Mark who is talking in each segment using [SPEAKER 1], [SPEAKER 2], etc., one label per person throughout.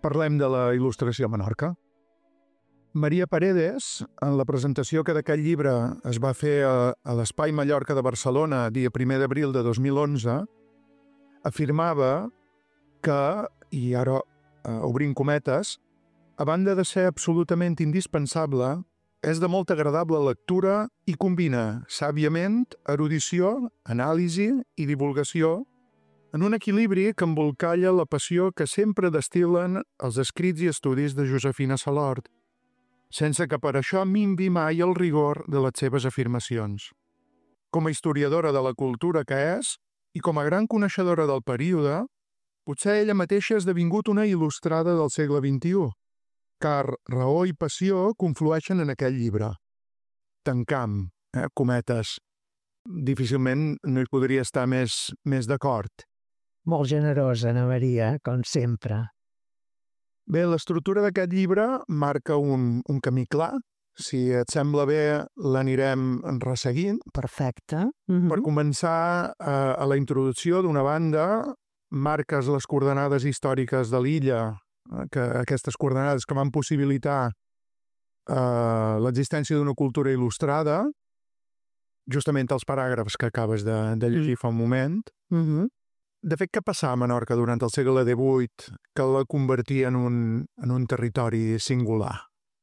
[SPEAKER 1] Parlem de la il·lustració a Menorca. Maria Paredes, en la presentació que d'aquest llibre es va fer a l'Espai Mallorca de Barcelona, dia 1 d'abril de 2011, afirmava que, i ara obrint cometes, a banda de ser absolutament indispensable, és de molt agradable lectura i combina sàviament erudició, anàlisi i divulgació en un equilibri que embolcalla la passió que sempre destil·len els escrits i estudis de Josefina Salort, sense que per això minvi mai el rigor de les seves afirmacions. Com a historiadora de la cultura que és, i com a gran coneixedora del període, potser ella mateixa ha esdevingut una il·lustrada del segle XXI, car raó i passió conflueixen en aquest llibre. Tancam, cometes. Difícilment no hi podria estar més d'acord.
[SPEAKER 2] Molt generosa, Ana Maria, com sempre.
[SPEAKER 1] Bé, l'estructura d'aquest llibre marca un camí clar. Si et sembla bé, l'anirem resseguint.
[SPEAKER 2] Perfecte.
[SPEAKER 1] Per començar, a la introducció, d'una banda, marques les coordenades històriques de l'illa, que aquestes coordenades que van possibilitar l'existència d'una cultura il·lustrada, justament els paràgrafs que acabes de llegir fa un moment. De fet, què passava a Menorca durant el segle XVIII que la convertia en un territori singular?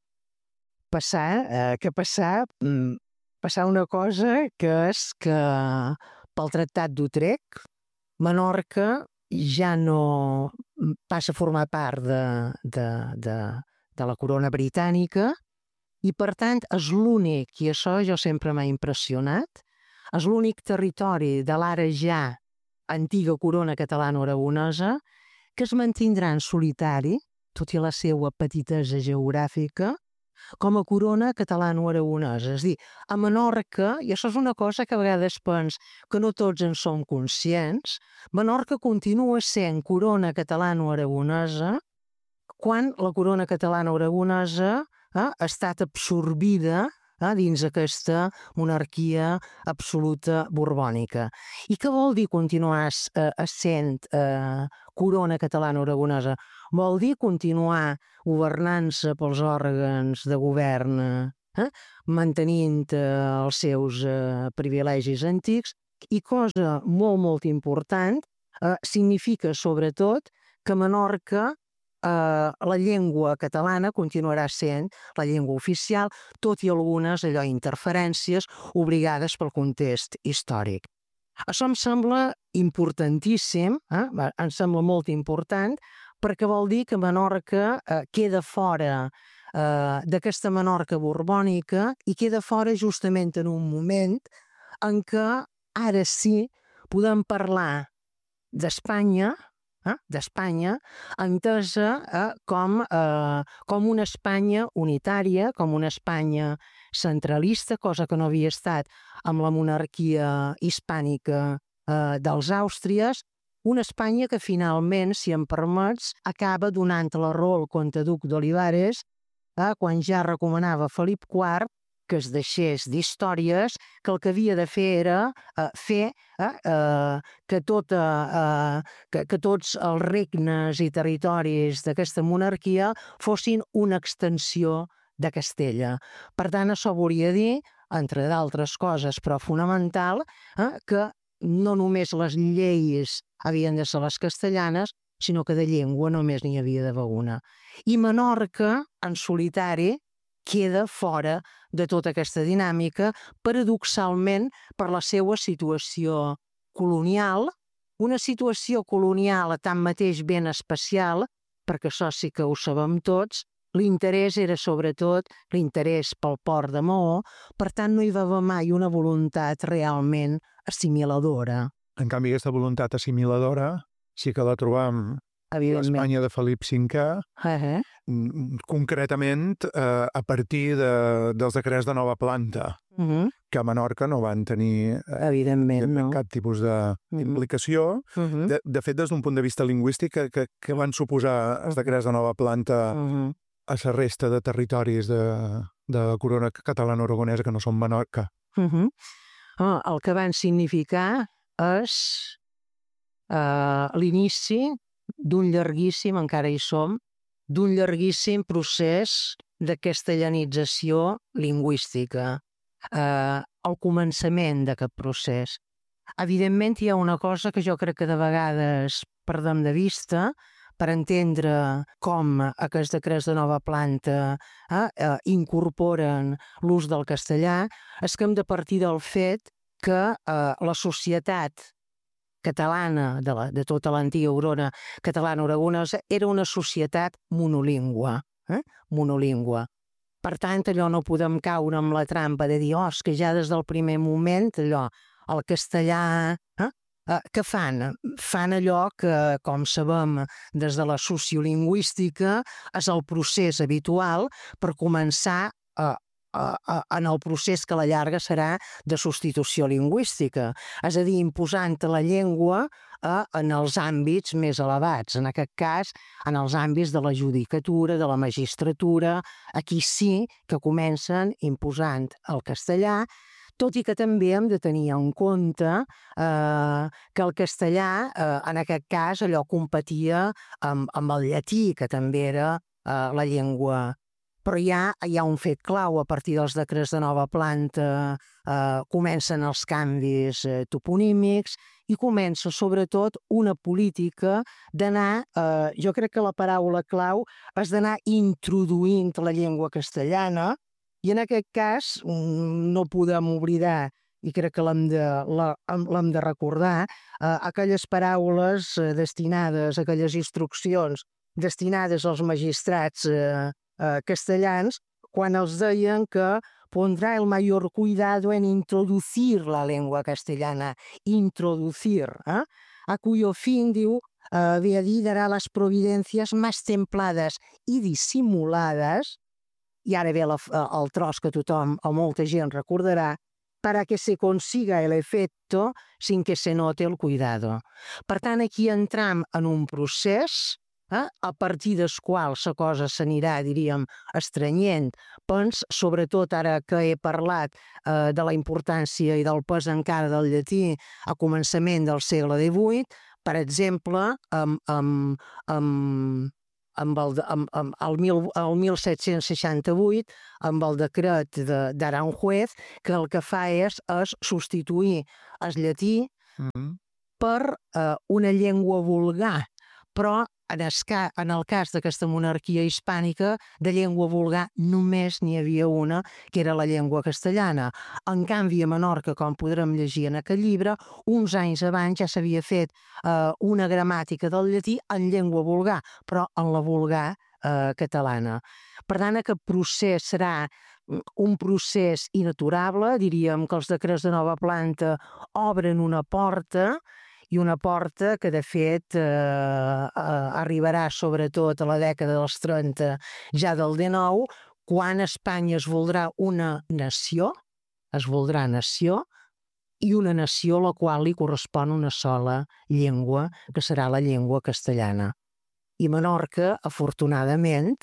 [SPEAKER 2] Passar una cosa que és que pel Tractat d'Utrecht Menorca ja no passa a formar part de la corona britànica i, per tant, és l'únic, i això jo sempre m'ha impressionat, és l'únic territori de l'ara ja antiga corona catalano-aragonesa que es mantindrà en solitari, tot i la seva petitesa geogràfica, com a corona catalano-aragonesa. És a dir, a Menorca, i això és una cosa que a vegades pens que no tots en som conscients, Menorca continua sent corona catalano-aragonesa quan la corona catalano-aragonesa ha estat absorbida dins aquesta monarquia absoluta borbònica. I què vol dir continuar essent corona catalano-aragonesa? Vol dir continuar governant-se pels òrgans de govern, mantenint els seus privilegis antics, i cosa molt, molt important, significa sobretot que Menorca la llengua catalana continuarà sent la llengua oficial, tot i algunes interferències obligades pel context històric. Això em sembla importantíssim, em sembla molt important, perquè vol dir que Menorca queda fora d'aquesta Menorca borbònica i queda fora justament en un moment en què ara sí podem parlar d'Espanya, entesa com una Espanya unitària, com una Espanya centralista, cosa que no havia estat amb la monarquia hispànica dels Àustries, una Espanya que finalment, si em permets, acaba donant la raó al comte duc d'Olivares quan ja recomanava a Felip IV que es deixés d'històries, que el que havia de fer era fer que tots els regnes i territoris d'aquesta monarquia fossin una extensió de Castella. Per tant, això volia dir, entre d'altres coses, però fonamental, que no només les lleis havien de ser les castellanes, sinó que de llengua només n'hi havia d'haver una. I Menorca, en solitari, queda fora de tota aquesta dinàmica, paradoxalment per la seva situació colonial, una situació colonial tanmateix ben especial, perquè això sí que ho sabem tots, l'interès era sobretot l'interès pel port de Maó, per tant no hi va haver mai una voluntat realment assimiladora.
[SPEAKER 1] En canvi, aquesta voluntat assimiladora sí que la trobam a l'Espanya de Felip V, concretament a partir dels decrets de nova planta, que a Menorca no van tenir cap tipus d'implicació. De fet, des d'un punt de vista lingüístic, que van suposar els decrets de nova planta a la resta de territoris de la corona catalano-aragonesa que no són Menorca?
[SPEAKER 2] El que van significar és l'inici d'un llarguíssim, encara hi som, d'un llarguíssim procés de castellanització lingüística, al començament d'aquest procés. Evidentment, hi ha una cosa que jo crec que de vegades perdem de vista per entendre com aquests decrets de nova planta incorporen l'ús del castellà, és que hem de partir del fet que la societat catalana, de tota l'antiga Aurona catalana aragonesa, era una societat monolingüe. Monolingüe. Per tant, allò no podem caure amb la trampa de dir, és que ja des del primer moment, allò, el castellà... Què fan? Fan allò que, com sabem, des de la sociolingüística, és el procés habitual per començar en el procés que a la llarga serà de substitució lingüística. És a dir, imposant la llengua en els àmbits més elevats. En aquest cas, en els àmbits de la judicatura, de la magistratura. Aquí sí que comencen imposant el castellà, tot i que també hem de tenir en compte que el castellà, en aquest cas, allò competia amb el llatí, que també era la llengua. Però hi ha un fet clau, a partir dels decrets de nova planta comencen els canvis toponímics i comença sobretot una política d'anar, jo crec que la paraula clau és d'anar introduint la llengua castellana, i en aquest cas no podem oblidar, i crec que l'hem de recordar, aquelles paraules destinades, aquelles instruccions destinades als magistrats castellans, quan els deien que pondrá el mayor cuidado en introducir la lengua castellana, introducir, a cuyo fin, diu, de allí dará las providencias más templadas y disimuladas, i ara ve el tros que tothom o molta gent recordarà, para que se consiga el efecto sin que se note el cuidado. Per tant, aquí entram en un procés a partir del qual la cosa s'anirà, diríem, estrenyent. Sobretot ara que he parlat de la importància i del pes encara del llatí a començament del segle XVIII, per exemple, el 1768, amb el decret d'Aranjuez, que el que fa és substituir el llatí per una llengua vulgar. Però en el cas d'aquesta monarquia hispànica, de llengua vulgar només n'hi havia una, que era la llengua castellana. En canvi, a Menorca, com podrem llegir en aquest llibre, uns anys abans ja s'havia fet una gramàtica del llatí en llengua vulgar, però en la vulgar catalana. Per tant, aquest procés serà un procés inaturable. Diríem que els decrets de nova planta obren una porta, i una porta que, de fet, arribarà sobretot a la dècada dels 30, ja del XIX, quan Espanya es voldrà una nació, i una nació a la qual li correspon una sola llengua, que serà la llengua castellana. I Menorca, afortunadament,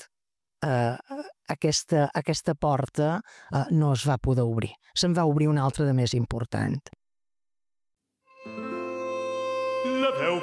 [SPEAKER 2] aquesta porta no es va poder obrir. Se'n va obrir una altra de més important.
[SPEAKER 3] La veu